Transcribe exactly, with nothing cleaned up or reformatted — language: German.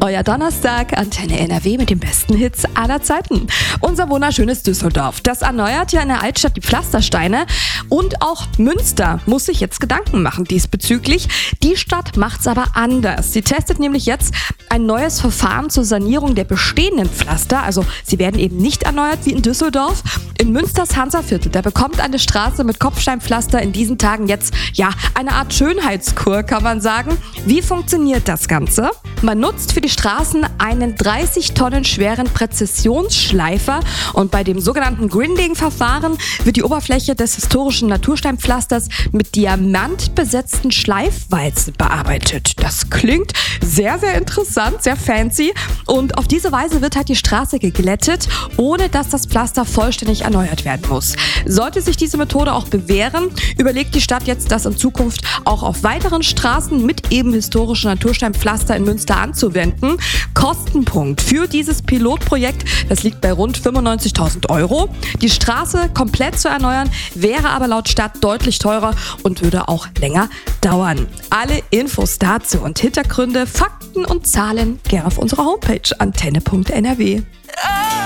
Euer Donnerstag, Antenne N R W mit den besten Hits aller Zeiten. Unser wunderschönes Düsseldorf, das erneuert ja in der Altstadt die Pflastersteine. Und auch Münster muss sich jetzt Gedanken machen diesbezüglich. Die Stadt macht's aber anders. Sie testet nämlich jetzt ein neues Verfahren zur Sanierung der bestehenden Pflaster. Also sie werden eben nicht erneuert wie in Düsseldorf. In Münsters Hansaviertel, da bekommt eine Straße mit Kopfsteinpflaster in diesen Tagen jetzt ja eine Art Schönheitskur, kann man sagen. Wie funktioniert das Ganze? Man nutzt für die Straßen einen dreißig Tonnen schweren Präzisionsschleifer und bei dem sogenannten Grinding-Verfahren wird die Oberfläche des historischen Natursteinpflasters mit diamantbesetzten Schleifwalzen bearbeitet. Das klingt sehr, sehr interessant, sehr fancy und auf diese Weise wird halt die Straße geglättet, ohne dass das Pflaster vollständig erneuert werden muss. Sollte sich diese Methode auch bewähren, überlegt die Stadt jetzt, das in Zukunft auch auf weiteren Straßen mit eben historischen Natursteinpflaster in Münster anzuwenden. Kostenpunkt für dieses Pilotprojekt, das liegt bei rund fünfundneunzigtausend Euro. Die Straße komplett zu erneuern, wäre aber laut Stadt deutlich teurer und würde auch länger dauern. Alle Infos dazu und Hintergründe, Fakten und Zahlen gerne auf unserer Homepage antenne punkt n r w.